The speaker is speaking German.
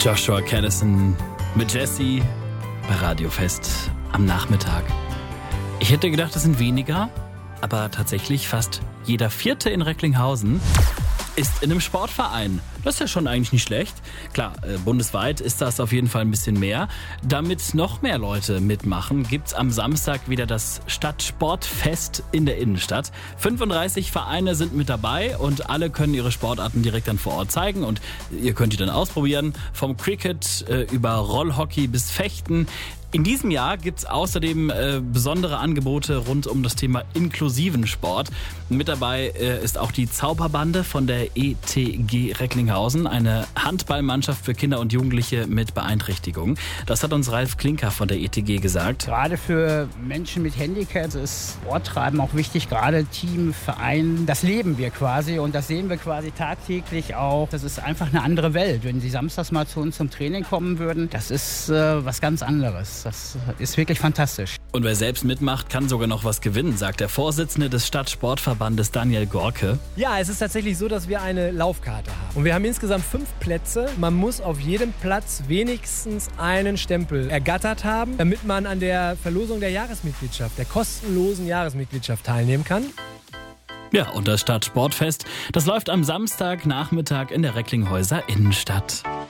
Joshua Callison mit Jesse bei Radio Fest am Nachmittag. Ich hätte gedacht, es sind weniger, aber tatsächlich fast jeder Vierte in Recklinghausen ist in einem Sportverein. Das ist ja schon eigentlich nicht schlecht. Klar, bundesweit ist das auf jeden Fall ein bisschen mehr. Damit noch mehr Leute mitmachen, gibt's am Samstag wieder das Stadtsportfest in der Innenstadt. 35 Vereine sind mit dabei und alle können ihre Sportarten direkt dann vor Ort zeigen und ihr könnt die dann ausprobieren. Vom Cricket über Rollhockey bis Fechten. In diesem Jahr gibt's außerdem besondere Angebote rund um das Thema inklusiven Sport. Mit dabei ist auch die Zauberbande von der ETG Recklinghausen, eine Handballmannschaft für Kinder und Jugendliche mit Beeinträchtigung. Das hat uns Ralf Klinker von der ETG gesagt. Gerade für Menschen mit Handicap ist Sporttreiben auch wichtig, gerade Team, Verein, das leben wir quasi und das sehen wir quasi tagtäglich auch. Das ist einfach eine andere Welt. Wenn Sie samstags mal zu uns zum Training kommen würden, das ist was ganz anderes. Das ist wirklich fantastisch. Und wer selbst mitmacht, kann sogar noch was gewinnen, sagt der Vorsitzende des Stadtsportverbandes Daniel Gorke. Ja, es ist tatsächlich so, dass wir eine Laufkarte haben. Und wir haben insgesamt 5 Plätze. Man muss auf jedem Platz wenigstens einen Stempel ergattert haben, damit man an der Verlosung der Jahresmitgliedschaft, der kostenlosen Jahresmitgliedschaft teilnehmen kann. Ja, und das Stadtsportfest, das läuft am Samstagnachmittag in der Recklinghäuser Innenstadt.